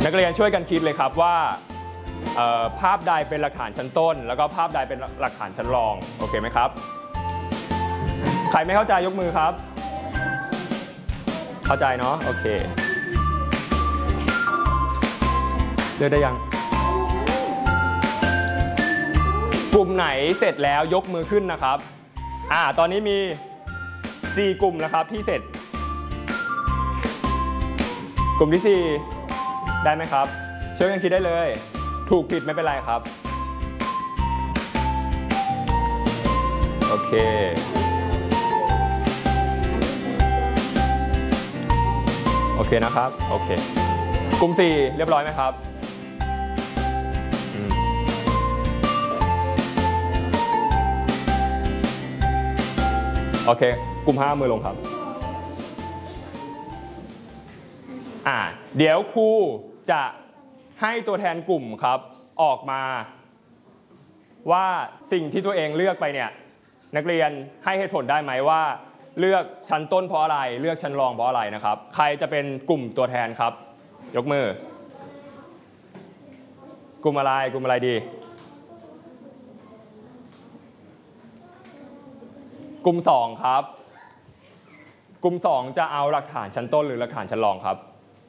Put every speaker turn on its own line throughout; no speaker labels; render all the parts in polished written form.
นักเรียนช่วยกันคิดเลยครับว่าภาพใดเป็นหลักฐานชั้นต้นแล้วก็ภาพใดเป็นหลักฐานชั้นรองโอเคไหมครับใครไม่เข้าใจยกมือครับเข้าใจเนาะโอเคเลือกได้ยังกลุ่มไหนเสร็จแล้วยกมือขึ้นนะครับตอนนี้มี4กลุ่มแล้วครับที่เสร็จกลุ่มที่4ได้ไหมครับช่วยกันคิดได้เลยถูกผิดไม่เป็นไรครับโอเคโอเคนะครับโอเคกลุ่ม4เรียบร้อยไหมครับโอเคกลุ่ม5มือลงครับเดี๋ยวครูจะให้ตัวแทนกลุ่มครับออกมาว่าสิ่งที่ตัวเองเลือกไปเนี่ยนักเรียนให้เหตุผลได้ไหมว่าเลือกชั้นต้นเพราะอะไรเลือกชั้นรองเพราะอะไรนะครับใครจะเป็นกลุ่มตัวแทนครับยกมือกลุ่มอะไรดีกลุ่ม2ครับกลุ่ม2จะเอาหลักฐานชั้นต้นหรือหลักฐานชั้นรองครับ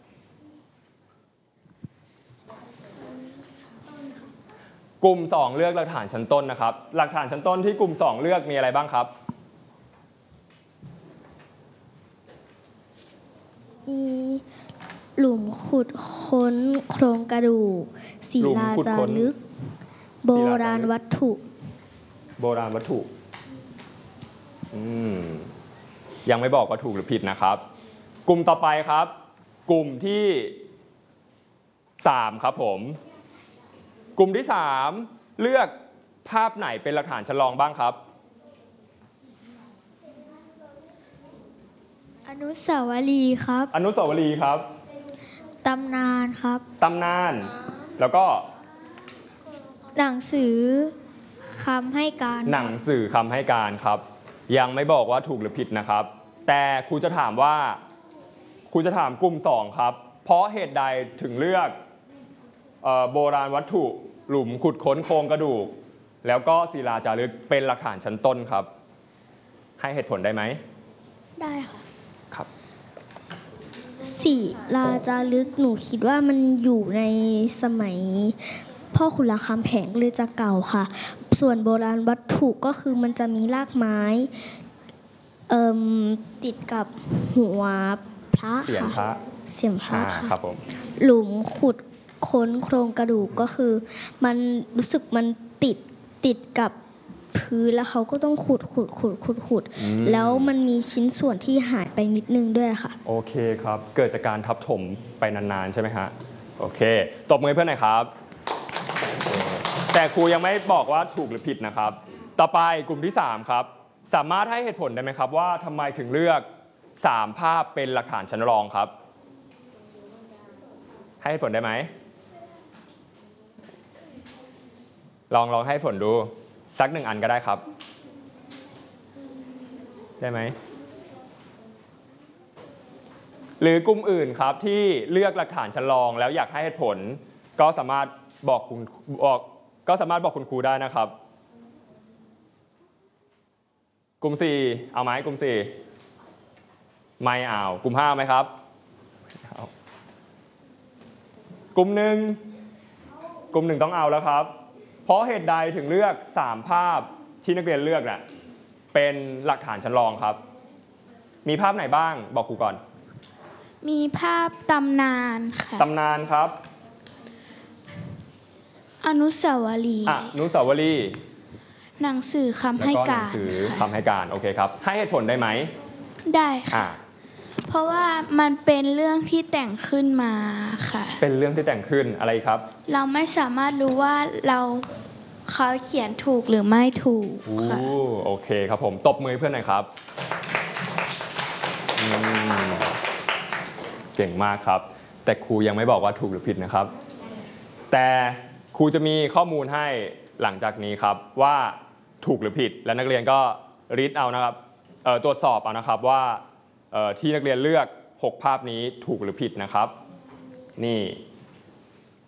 กลุ่ม2เลือกหลักฐานชั้นต้นนะครับหลักฐานชั้นต้นที่กลุ่ม2เลือกมีอะไรบ้างครับ
มีหลุมขุดค้นโครงกระดูกศิลาจารึกโบราณวัตถุ
ยังไม่บอกว่าถูกหรือผิดนะครับกลุ่มต่อไปครับกลุ่มที่3ครับผมกลุ่มที่3เลือกภาพไหนเป็นหลักฐานชั้นรองบ้างครับ
อนุสาวรีย์ครับ
อนุสาวรีย์ครับ
ตำนานครับ
ตำนานแล้วก็
หนังสือคำให้การ
หนังสือคำให้การครับยังไม่บอกว่าถูกหรือผิดนะครับแต่ครูจะถามกลุ่ม2ครับเพราะเหตุใดถึงเลือกโบราณวัตถุหลุมขุดค้นโครงกระดูกแล้วก็ศิลาจารึกเป็นหลักฐานชั้นต้นครับให้เหตุผลได้ไหม
ได้ค่ะ
ครับ
ศิลาจารึกหนูคิดว่ามันอยู่ในสมัยพ่อขุนรามคำแหงเลยจะเก่าค่ะส่วนโบราณวัตถุก็คือมันจะมีรากไม้ติดกับหัวพระ
เสียงพระ
ค่ะ
ครับผม
หลุมขุดค้นโครงกระดูกก็คือมันรู้สึกมันติดกับพื้นแล้วเขาก็ต้องขุดแล้วมันมีชิ้นส่วนที่หายไปนิดนึงด้วยค่ะ
โอเคครับเกิดจากการทับถมไปนานๆใช่ไหมฮะโอเคตบมือเพื่อนหน่อยครับแต่ครูยังไม่บอกว่าถูกหรือผิดนะครับต่อไปกลุ่มที่3ครับสามารถให้เหตุผลได้ไหมครับว่าทำไมถึงเลือก3ภาพเป็นหลักฐานชั้นรองครับให้เหตุผลได้ไหมลองให้ผลดูสัก1อันก็ได้ครับได้ไหมหรือกลุ่มอื่นครับที่เลือกหลักฐานชั้นรองแล้วอยากให้เหตุผลก็สามารถบอกคุณครูได้นะครับกลุ่ม4เอาไหมกลุ่ม4ไม่เอากลุ่ม5ไหมครับกลุ่ม1ต้องเอาแล้วครับเพราะเหตุใดถึงเลือก3ภาพที่นักเรียนเลือกน่ะเป็นหลักฐานชั้นรองครับมีภาพไหนบ้างบอกครูก่อน
มีภาพตำนานค่ะ
ตำนานครับ
อนุสาวรีย์
หนังสือคำให้การโอเคครับให้เหตุผลได้ไหม
ได้ค่ะเพราะว่ามันเป็นเรื่องที่แต่งขึ้นมาค่ะ
เป็นเรื่องที่แต่งขึ้นอะไรครับ
เราไม่สามารถรู้ว่าเขาเขียนถูกหรือไม่ถูกค่ะ
โอเคครับผมตบมือเพื่อนหน่อยครับเก่งมากครับแต่ครูยังไม่บอกว่าถูกหรือผิดนะครับแต่ครูจะมีข้อมูลให้หลังจากนี้ครับว่าถูกหรือผิดและนักเรียนก็รีดเอานะครับตรวจสอบเอานะครับว่าที่นักเรียนเลือก6ภาพนี้ถูกหรือผิดนะครับนี่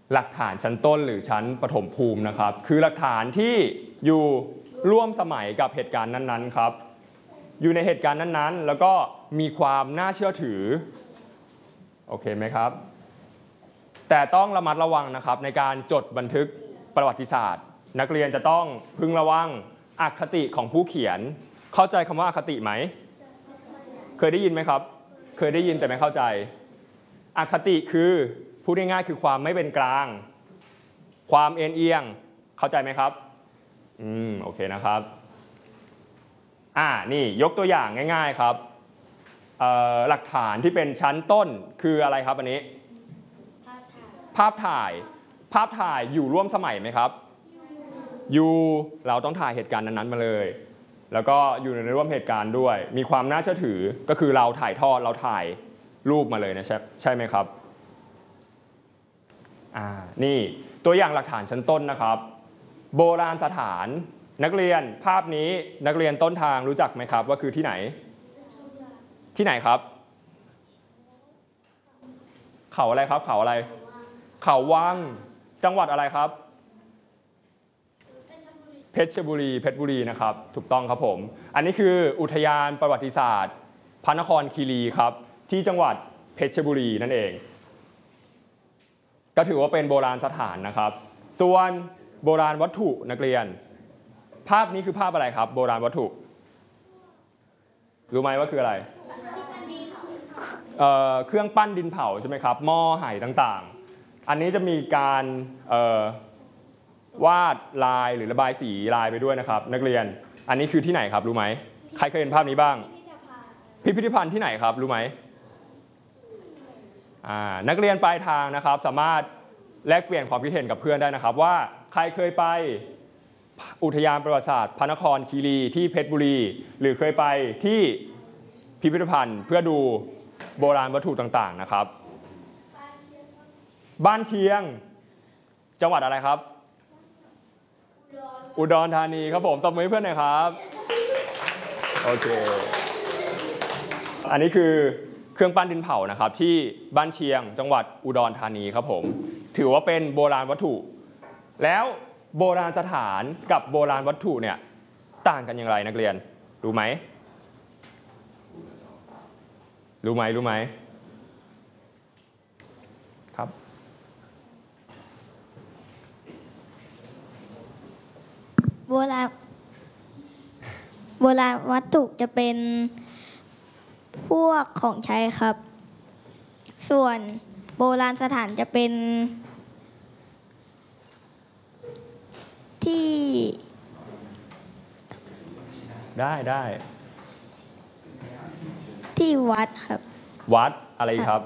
หลักฐานชั้นต้นหรือชั้นประถมภูมินะครับคือหลักฐานที่อยู่ร่วมสมัยกับเหตุการณ์นั้นๆครับอยู่ในเหตุการณ์นั้นๆแล้วก็มีความน่าเชื่อถือโอเคไหมครับแต่ต้องระมัดระวังนะครับในการจดบันทึกประวัติศาสตร์นักเรียนจะต้องพึงระวังอคติของผู้เขียนเข้าใจคำว่าอคติไหมเคยได้ยินไหมครับเคยได้ยินแต่ไม่เข้าใจอคติคือพูดง่ายๆคือความไม่เป็นกลางความเอ็นเอียงเข้าใจไหมครับโอเคนะครับนี่ยกตัวอย่างง่ายๆครับหลักฐานที่เป็นชั้นต้นคืออะไรครับอันนี้ภาพถ่ายอยู่ร่วมสมัยไหมครับอยู่เราต้องถ่ายเหตุการณ์นั้นๆมาเลยแล้วก็อยู่ในร่วมเหตุการณ์ด้วยมีความน่าเชื่อถือก็คือเราถ่ายทอดเราถ่ายรูปมาเลยนะใช่ไหมครับนี่ตัวอย่างหลักฐานชั้นต้นนะครับโบราณสถานนักเรียนภาพนี้นักเรียนต้นทางรู้จักไหมครับว่าคือที่ไหนครับเขาอะไรครับเขาอะไรเขาวังจังหวัดอะไรครับเพชรบุรีนะครับถูกต้องครับผมอันนี้คืออุทยานประวัติศาสตร์พระนครคีรีครับที่จังหวัดเพชรบุรีนั่นเองก็ถือว่าเป็นโบราณสถานนะครับส่วนโบราณวัตถุนักเรียนภาพนี้คือภาพอะไรครับโบราณวัตถุรู้ไหมว่าคืออะไรเครื่องปั้นดินเผาใช่ไหมครับหม้อไหต่างๆอันนี้จะมีการวาดลายหรือระบายสีลายไปด้วยนะครับนักเรียนอันนี้คือที่ไหนครับรู้ไหมใครเคยเห็นภาพนี้บ้างพิพิธภัณฑ์ที่ไหนครับรู้ไหมนักเรียนปลายทางนะครับสามารถแลกเปลี่ยนความคิดเห็นกับเพื่อนได้นะครับว่าใครเคยไปอุทยานประวัติศาสตร์พระนครคีรีที่เพชรบุรีหรือเคยไปที่พิพิธภัณฑ์เพื่อดูโบราณวัตถุต่างๆนะครับบ้านเชียงจังหวัดอะไรครับอุดรธานีครับผมตบมือให้เพื่อนหน่อยครับโอเคอันนี้คือเครื่องปั้นดินเผานะครับที่บ้านเชียงจังหวัดอุดรธานีครับผมถือว่าเป็นโบราณวัตถุแล้วโบราณสถานกับโบราณวัตถุเนี่ยต่างกันอย่างไรนักเรียนรู้ไหมครับ
โบราณวัตถุจะเป็นพวกของใช้ครับส่วนโบราณสถานจะเป็นที่
ได้
ที่วัดครับ
วัดอะไรครับ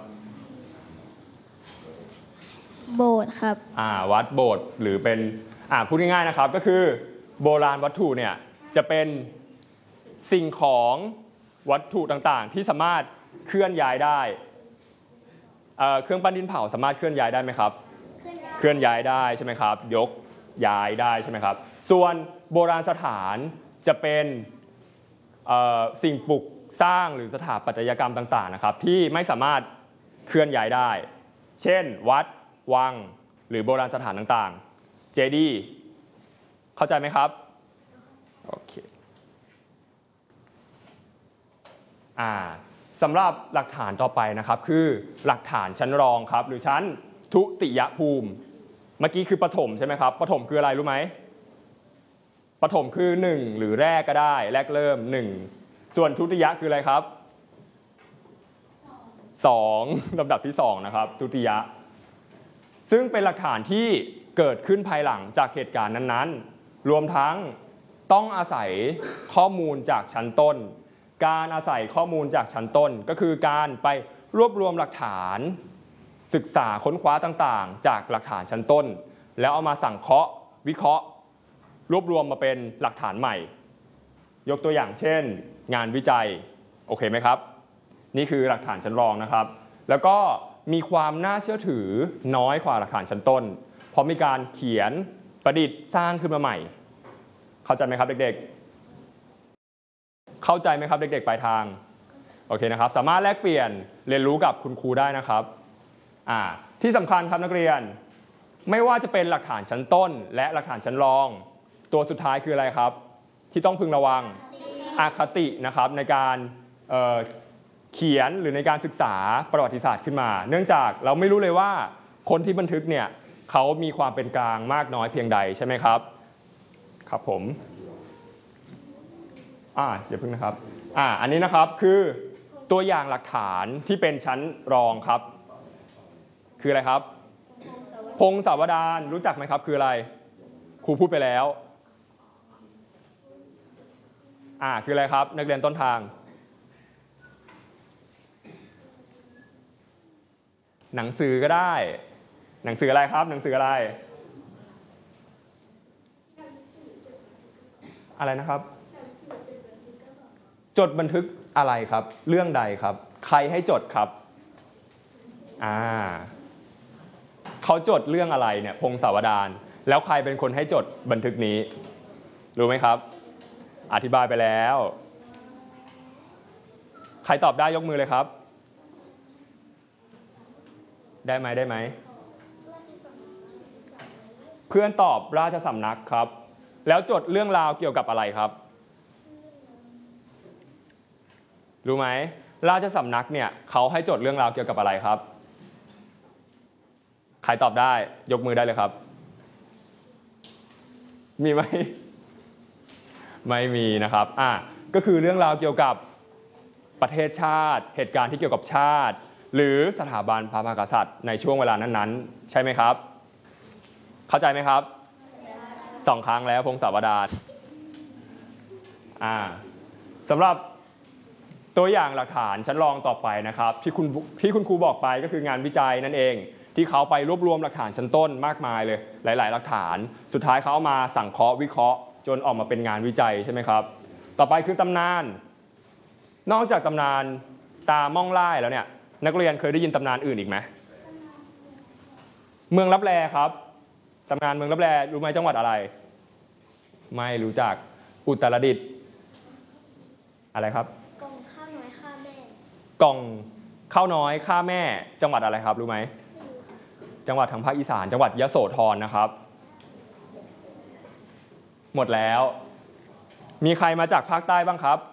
โบสถ์ครับ
วัดโบสถ์หรือเป็นพูดง่ายๆนะครับก็คือโบราณวัตถุเนี่ยจะเป็นสิ่งของวัตถุต่างๆที่สามารถเคลื่อนย้ายได้เครื่องปั้นดินเผาสามารถเคลื่อนย้ายได้ไหมครับเคลื่อนย้ายได้ใช่ไหมครับยกย้ายได้ใช่ไหมครับส่วนโบราณสถานจะเป็นสิ่งปลูกสร้างหรือสถาปัตยกรรมต่างๆนะครับที่ไม่สามารถเคลื่อนย้ายได้เช่นวัดวังหรือโบราณสถานต่างๆเจดีย์เข้าใจไหมครับโอเคสำหรับหลักฐานต่อไปนะครับคือหลักฐานชั้นรองครับหรือชั้นทุติยภูมิเมื่อกี้คือปฐมใช่ไหมครับปฐมคืออะไรรู้ไหมปฐมคือ1หรือแรกก็ได้แรกเริ่ม1ส่วนทุติยะคืออะไรครับ2ลำดับที่2นะครับทุติยะซึ่งเป็นหลักฐานที่เกิดขึ้นภายหลังจากเหตุการณ์นั้นๆรวมทั้งต้องอาศัยข้อมูลจากชั้นต้นการอาศัยข้อมูลจากชั้นต้นก็คือการไปรวบรวมหลักฐานศึกษาค้นคว้าต่างๆจากหลักฐานชั้นต้นแล้วเอามาสังเคราะห์วิเคราะห์รวบรวมมาเป็นหลักฐานใหม่ยกตัวอย่างเช่นงานวิจัยโอเคไหมครับนี่คือหลักฐานชั้นรองนะครับแล้วก็มีความน่าเชื่อถือน้อยกว่าหลักฐานชั้นต้นเพราะมีการเขียนประดิษฐ์สร้างขึ้นมาใหม่เข้าใจไหมครับเด็กๆเข้าใจไหมครับเด็กๆปลายทางโอเคนะครับสามารถแลกเปลี่ยนเรียนรู้กับคุณครูได้นะครับที่สำคัญครับนักเรียนไม่ว่าจะเป็นหลักฐานชั้นต้นและหลักฐานชั้นรองตัวสุดท้ายคืออะไรครับที่ต้องพึงระวังอคตินะครับในการเขียนหรือในการศึกษาประวัติศาสตร์ขึ้นมาเนื่องจากเราไม่รู้เลยว่าคนที่บันทึกเนี่ยเขามีความเป็นกลางมากน้อยเพียงใดใช่ไหมครับครับผมอย่าพึ่งนะครับอันนี้นะครับคือตัวอย่างหลักฐานที่เป็นชั้นรองครับคืออะไรครับพงศาวดารรู้จักไหมครับคืออะไรครูพูดไปแล้วคืออะไรครับนักเรียนต้นทางหนังสือก็ได้หนังสืออะไรครับหนังสืออะไรอะไรนะครับจดบันทึกอะไรครับเรื่องใดครับใครให้จดครับเขาจดเรื่องอะไรเนี่ยพงศาวดารแล้วใครเป็นคนให้จดบันทึกนี้รู้ไหมครับอธิบายไปแล้วใครตอบได้ยกมือเลยครับได้ไหมเพื่อนตอบราชสำนักครับแล้วจดเรื่องราวเกี่ยวกับอะไรครับรู้ไหมราชสำนักเนี่ยเขาให้จดเรื่องราวเกี่ยวกับอะไรครับใครตอบได้ยกมือได้เลยครับมีไหมไม่มีนะครับก็คือเรื่องราวเกี่ยวกับประเทศชาติเหตุการณ์ที่เกี่ยวกับชาติหรือสถาบันพระมหากษัตริย์ในช่วงเวลานั้นๆใช่ไหมครับเข้าใจไหมครับ2 ครั้งแล้วพงศาวดารสำหรับตัวอย่างหลักฐานชั้นรองต่อไปนะครับที่คุณครูบอกไปก็คืองานวิจัยนั่นเองที่เขาไปรวบรวมหลักฐานชั้นต้นมากมายเลยหลายๆหลักฐานสุดท้ายเขาเอามาสังเคราะห์วิเคราะห์จนออกมาเป็นงานวิจัยใช่ไหมครับต่อไปคือตำนานนอกจากตำนานตาม่องไล่แล้วเนี่ยนักเรียนเคยได้ยินตำนานอื่นอีกไหมเมืองลับแลครับตำนานเมืองลับแลรู้ไหมจังหวัดอะไรไม่รู้จักอุตรดิตถ์อะไรครับ
กล่องข้าวน้อยฆ่าแม่
กล่องข้าวน้อยฆ่าแม่จังหวัดอะไรครับรู้ไหมจังหวัดทางภาคอีสานจังหวัดยโสธรนะครับหมดแล้วมีใครมาจากภาคใต้บ้างครับ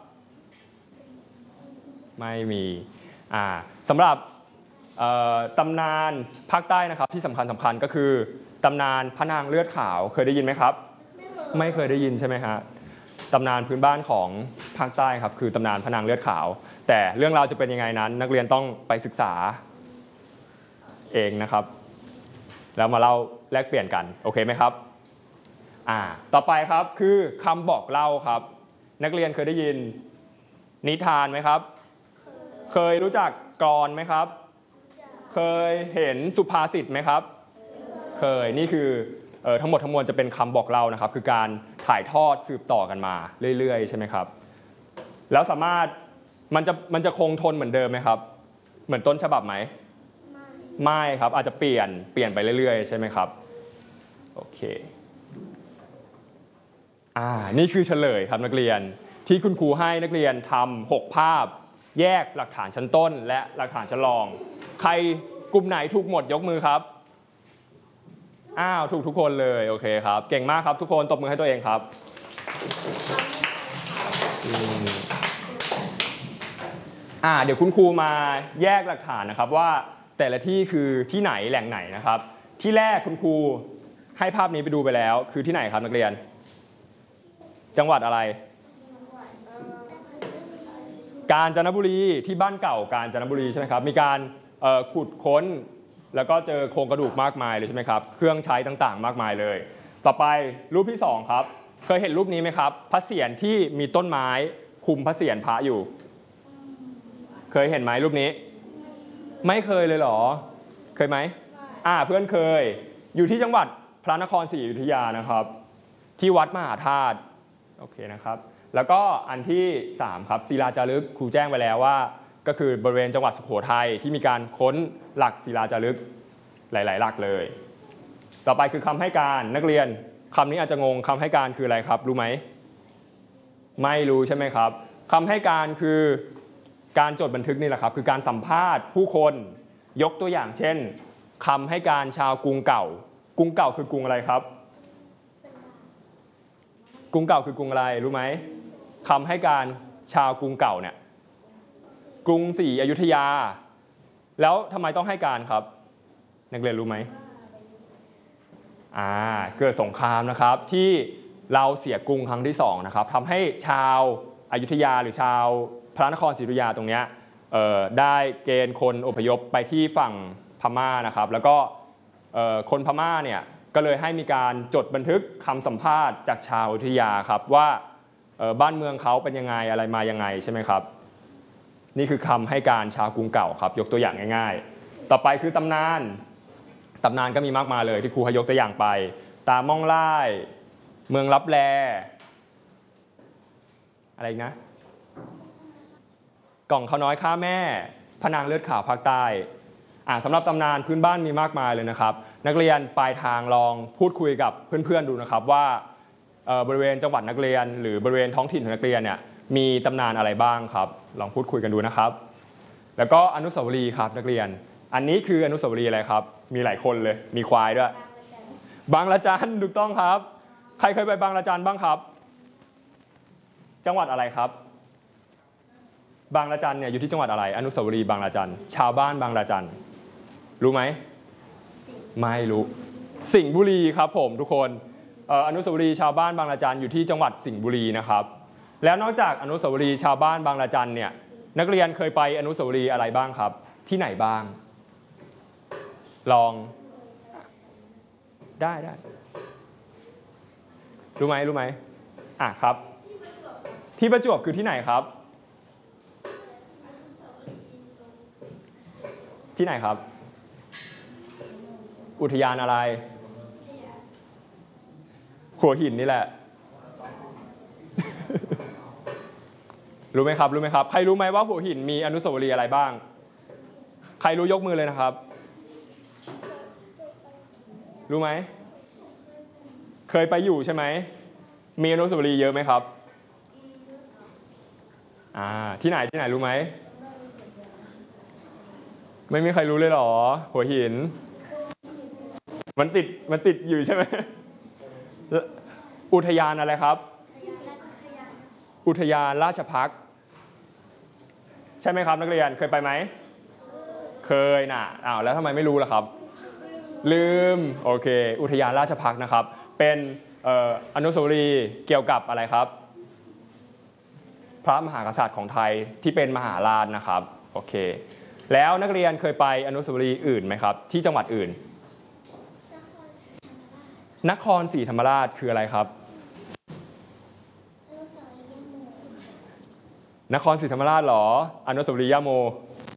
ไม่มีสำหรับตำนานภาคใต้นะครับที่สำคัญก็คือตำนานพระนางเลือดขาวเคยได้ยินไหมครับไม่เคยได้ยินใช่ไหมฮะตำนานพื้นบ้านของภาคใต้ครับคือตำนานพระนางเลือดขาวแต่เรื่องราวจะเป็นยังไงนั้นนักเรียนต้องไปศึกษาเองนะครับแล้วมาเล่าแลกเปลี่ยนกันโอเคไหมครับต่อไปครับคือคำบอกเล่าครับนักเรียนเคยได้ยินนิทานไหมครับเคยรู้จักกลอนไหมครับเคยเห็นสุภาษิตไหมครับเคยนี่คือทั้งหมดทั้งมวลจะเป็นคำบอกเล่านะครับคือการถ่ายทอดสืบต่อกันมาเรื่อยๆใช่ไหมครับแล้วสามารถมันจะคงทนเหมือนเดิมไหมครับเหมือนต้นฉบับไหมไม่ครับอาจจะเปลี่ยนไปเรื่อยๆใช่ไหมครับโอเคนี่คือเฉลยครับนักเรียนที่คุณครูให้นักเรียนทำ6 ภาพแยกหลักฐานชั้นต้นและหลักฐานชั้นรองใครกลุ่มไหนถูกหมดยกมือครับถูกทุกคนเลยโอเคครับเก่งมากครับทุกคนตบมือให้ตัวเองครับเดี๋ยวคุณครูมาแยกหลักฐานนะครับว่าแต่ละที่คือที่ไหนแหล่งไหนนะครับที่แรกคุณครูให้ภาพนี้ไปดูไปแล้วคือที่ไหนครับนักเรียนจังหวัดอะไรกาญจนบุรีที่บ้านเก่ากาญจนบุรีใช่ไหมครับมีการขุดค้นแล้วก็เจอโครงกระดูกมากมายเลยใช่ไหมครับเครื่องใช้ต่างๆมากมายเลยต่อไปรูปที่2ครับเคยเห็นรูปนี้ไหมครับพระเศียรที่มีต้นไม้คุมพระเศียรพระอยู่เคยเห็นไหมรูปนี้ไม่เคยเลยเหรอเคยไหมเพื่อนเคยอยู่ที่จังหวัดพระนครศรีอยุธยานะครับที่วัดมหาธาตุโอเคนะครับแล้วก็อันที่3ครับศิลาจารึกครูแจ้งไปแล้วว่าก็คือบริเวณจังหวัดสุโขทัยที่มีการค้นหลักศิลาจารึกหลายๆหลักเลยต่อไปคือคำให้การนักเรียนคำนี้อาจจะงงคำให้การคืออะไรครับรู้ไหมไม่รู้ใช่ไหมครับคำให้การคือการจดบันทึกนี่แหละครับคือการสัมภาษณ์ผู้คนยกตัวอย่างเช่นคำให้การชาวกรุงเก่ากรุงเก่าคือกรุงอะไรครับกรุงเก่าคือกรุงอะไรรู้ไหมคำให้การชาวกรุงเก่าเนี่ยกรุงศรีอยุธยาแล้วทำไมต้องให้การครับนักเรียนรู้ไหมเกิดสงครามนะครับที่เราเสียกรุงครั้งที่2นะครับทำให้ชาวอยุธยาหรือชาวพระนครศรีอยุธยาตรงนี้ได้เกณฑ์คนอพยพไปที่ฝั่งพม่านะครับแล้วก็คนพม่าเนี่ยก็เลยให้มีการจดบันทึกคำสัมภาษณ์จากชาวอยุธยาครับว่าบ้านเมืองเขาเป็นยังไงอะไรมายังไงใช่ไหมครับนี่คือคำให้การชาวกรุงเก่าครับยกตัวอย่างง่ายๆต่อไปคือตำนานก็มีมากมายเลยที่ครูให้ยกตัวอย่างไปตาม่องไล่เมืองลับแลอะไรอีกนะกล่องข้าวน้อยข้าแม่พระนางเลือดขาวภาคใต้สำหรับตำนานพื้นบ้านมีมากมายเลยนะครับนักเรียนปลายทางลองพูดคุยกับเพื่อนๆดูนะครับว่าบริเวณจังหวัดนักเรียนหรือบริเวณท้องถิ่นของนักเรียนเนี่ยมีตำนานอะไรบ้างครับลองพูดคุยกันดูนะครับแล้วก็อนุสาวรีย์ครับนักเรียนอันนี้คืออนุสาวรีย์อะไรครับมีหลายคนเลยมีควายด้วยบางละจันถูกต้องครับใครเคยไปบางละจันบ้างครับจังหวัดอะไรครับบางละจันเนี่ยอยู่ที่จังหวัดอะไรอนุสาวรีย์บางละจันชาวบ้านบางละจันรู้ไหมไม่รู้สิงห์บุรีครับผมทุกคนอนุสาวรีย์ชาวบ้านบางละจันอยู่ที่จังหวัดสิงห์บุรีนะครับแล้วนอกจากอนุสาวรีย์ชาวบ้านบางละจันเนี่ยนักเรียนเคยไปอนุสาวรีย์อะไรบ้างครับที่ไหนบ้างลองได้รู้ไหมครับที่ประจวบคือที่ไหนครับที่ไหนครับอุทยานอะไรหัวหินนี่แหละ รู้ไหมครับใครรู้ไหมว่าหัวหินมีอนุสาวรีย์อะไรบ้างใครรู้ยกมือเลยนะครับรู้ไหมเคยไปอยู่ใช่ไหมมีอนุสาวรีย์เยอะไหมครับที่ไหนรู้ไหมไม่มีใครรู้เลยเหรอหัวหินมันติดอยู่ใช่ไหมอุทยานอะไรครับอุทยานราชภัฏใช่ไหมครับนักเรียนเคยไปไหมเคยนะแล้วทำไมไม่รู้ล่ะครับลืมโอเคอุทยานราชภัฏนะครับเป็นอนุสาวรีย์เกี่ยวกับอะไรครับพระมหากษัตริย์ของไทยที่เป็นมหาราชนะครับโอเคแล้วนักเรียนเคยไปอนุสาวรีย์อื่นไหมครับที่จังหวัดอื่นนครศรีธรรมราชคืออะไรครับนครศรีธรรมราชเหรออนุสาวรีย์ย่าโม